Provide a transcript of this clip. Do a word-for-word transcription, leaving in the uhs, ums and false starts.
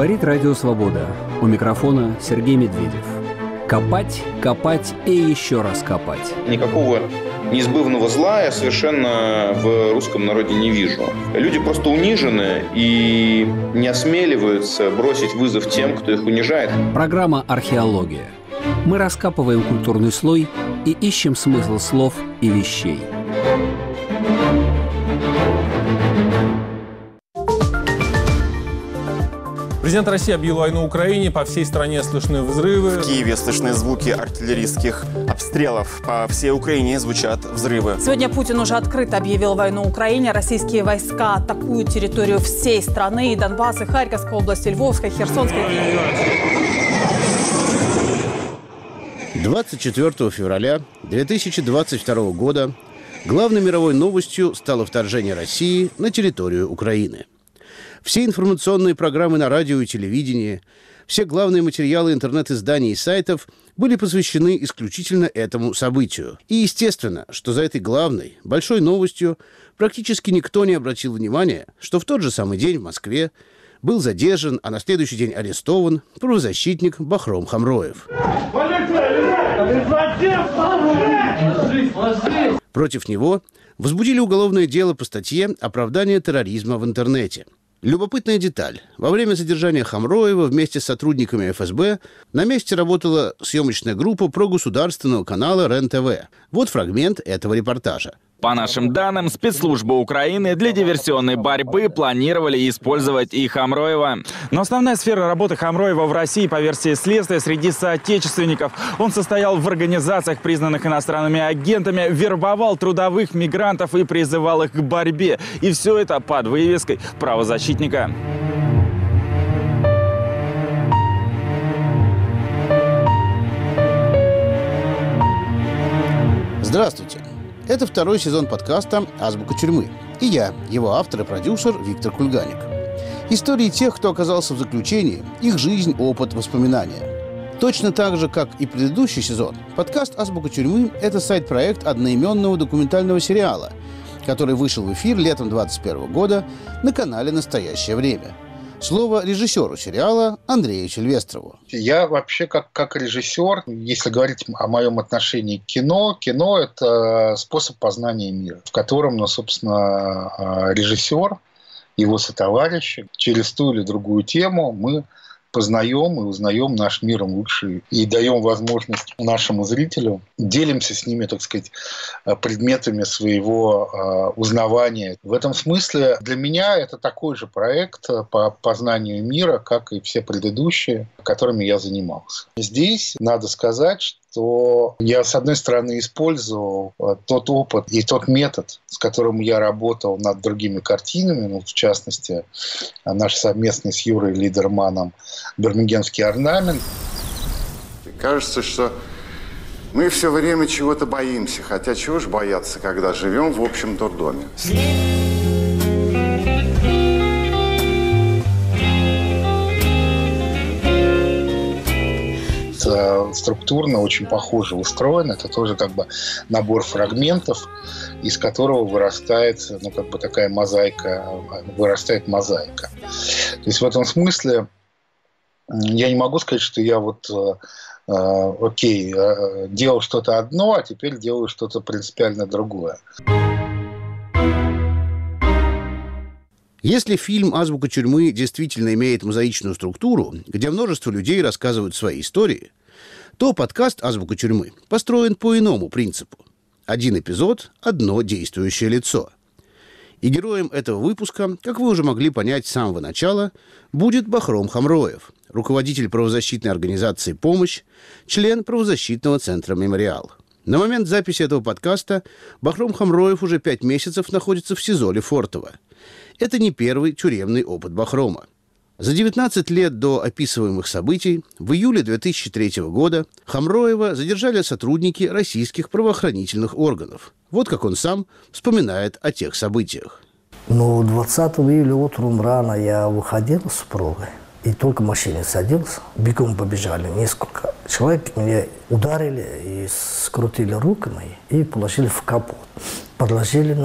Говорит Радио Свобода. У микрофона Сергей Медведев. Копать, копать и еще раз копать. Никакого неизбывного зла я совершенно в русском народе не вижу. Люди просто унижены и не осмеливаются бросить вызов тем, кто их унижает. Программа «Археология». Мы раскапываем культурный слой и ищем смысл слов и вещей. Президент России объявил войну Украине. По всей стране слышны взрывы. В Киеве слышны звуки артиллерийских обстрелов. По всей Украине звучат взрывы. Сегодня Путин уже открыто объявил войну Украине. Российские войска атакуют территорию всей страны. И Донбасс, и Харьковская область, и Львовская, Херсонская. двадцать четвёртого февраля две тысячи двадцать второго года главной мировой новостью стало вторжение России на территорию Украины. Все информационные программы на радио и телевидении, все главные материалы интернет-изданий и сайтов были посвящены исключительно этому событию. И естественно, что за этой главной, большой новостью практически никто не обратил внимания, что в тот же самый день в Москве был задержан, а на следующий день арестован правозащитник Бахром Хамроев. Против него возбудили уголовное дело по статье «Оправдание терроризма в интернете». Любопытная деталь. Во время задержания Хамроева вместе с сотрудниками эф эс бэ на месте работала съемочная группа прогосударственного канала РЕН-ТВ. Вот фрагмент этого репортажа. По нашим данным, спецслужбы Украины для диверсионной борьбы планировали использовать и Хамроева. Но основная сфера работы Хамроева в России, по версии следствия, среди соотечественников. Он состоял в организациях, признанных иностранными агентами, вербовал трудовых мигрантов и призывал их к борьбе. И все это под вывеской правозащитника. Здравствуйте. Это второй сезон подкаста «Азбука тюрьмы». И я, его автор и продюсер Виктор Кульганик. Истории тех, кто оказался в заключении, их жизнь, опыт, воспоминания. Точно так же, как и предыдущий сезон, подкаст «Азбука тюрьмы» — это сайт-проект одноименного документального сериала, который вышел в эфир летом двадцать первого года на канале «Настоящее время». Слово режиссеру сериала Андрею Сильвестрову. Я вообще как, как режиссер, если говорить о моем отношении к кино, кино – это способ познания мира, в котором, ну, собственно, режиссер, его сотоварищи через ту или другую тему мы познаем и узнаем наш мир лучше и даем возможность нашему зрителю, делимся с ними, так сказать, предметами своего узнавания. В этом смысле для меня это такой же проект по познанию мира, как и все предыдущие, которыми я занимался. Здесь надо сказать, что я, с одной стороны, использовал тот опыт и тот метод, с которым я работал над другими картинами, ну, в частности, наш совместный с Юрой Лидерманом «Бирмингемский орнамент». Кажется, что мы все время чего-то боимся, хотя чего ж бояться, когда живем в общем дурдоме. Структурно очень похоже устроено. Это тоже как бы набор фрагментов, из которого вырастает, ну, как бы такая мозаика, вырастает мозаика. То есть в этом смысле я не могу сказать, что я вот э, окей, э, делал что-то одно, а теперь делаю что-то принципиально другое. Если фильм «Азбука тюрьмы» действительно имеет мозаичную структуру, где множество людей рассказывают свои истории, то подкаст «Азбука тюрьмы» построен по иному принципу. Один эпизод – одно действующее лицо. И героем этого выпуска, как вы уже могли понять с самого начала, будет Бахром Хамроев, руководитель правозащитной организации «Помощь», член правозащитного центра «Мемориал». На момент записи этого подкаста Бахром Хамроев уже пять месяцев находится в СИЗО Лефортово. Это не первый тюремный опыт Бахрома. За девятнадцать лет до описываемых событий в июле две тысячи третьего года Хамроева задержали сотрудники российских правоохранительных органов. Вот как он сам вспоминает о тех событиях. Ну, двадцатого июля утром рано я выходил с супругой. И только в машине садился, бегом побежали несколько человек. Меня ударили и скрутили руки мои и положили в капот. Подложили на